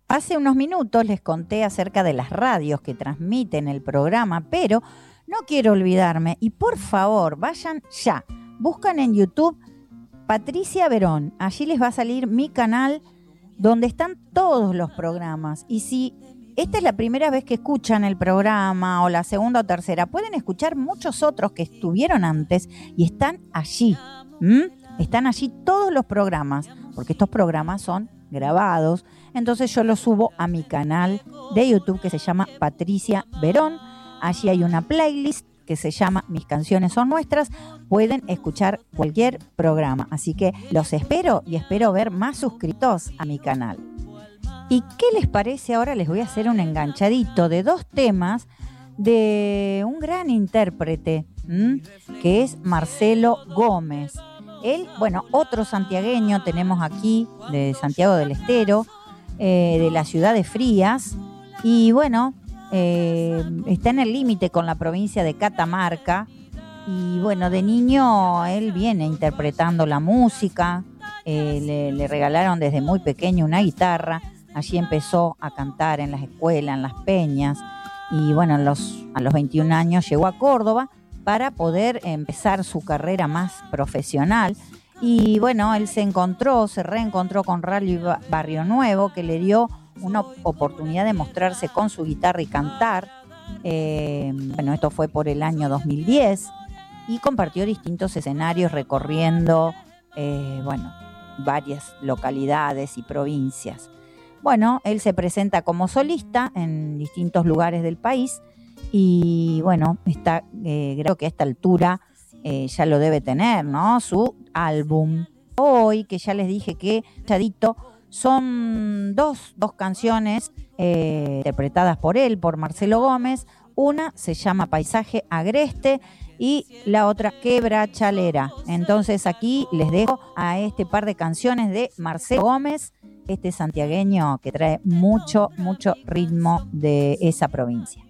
Hace unos minutos les conté acerca de las radios que transmiten el programa, pero no quiero olvidarme y por favor vayan ya, buscan en YouTube Patricia Verón, allí les va a salir mi canal donde están todos los programas y si esta es la primera vez que escuchan el programa o la segunda o tercera, pueden escuchar muchos otros que estuvieron antes y están allí, están allí todos los programas, porque estos programas son grabados, entonces yo los subo a mi canal de YouTube que se llama Patricia Verón. Allí hay una playlist que se llama Mis canciones son nuestras, pueden escuchar cualquier programa, así que los espero y espero ver más suscritos a mi canal. ¿Y qué les parece? Ahora les voy a hacer un enganchadito de 2 temas de un gran intérprete, que es Marcelo Gómez. Él, bueno, otro santiagueño tenemos aquí, de Santiago del Estero, de la ciudad de Frías, y bueno, está en el límite con la provincia de Catamarca, y bueno, de niño él viene interpretando la música, le regalaron desde muy pequeño una guitarra, allí empezó a cantar en las escuelas, en las peñas, y bueno, a los 21 años llegó a Córdoba, para poder empezar su carrera más profesional. Y bueno, él se reencontró con Rally Barrio Nuevo, que le dio una oportunidad de mostrarse con su guitarra y cantar. Bueno, esto fue por el año 2010 y compartió distintos escenarios recorriendo, varias localidades y provincias. Bueno, él se presenta como solista en distintos lugares del país. Y bueno, creo que a esta altura ya lo debe tener, ¿no? Su álbum. Hoy, que ya les dije que son dos canciones interpretadas por él, por Marcelo Gómez. Una se llama Paisaje Agreste y la otra Quebrachalera. Entonces aquí les dejo a este par de canciones de Marcelo Gómez, este santiagueño que trae mucho ritmo de esa provincia.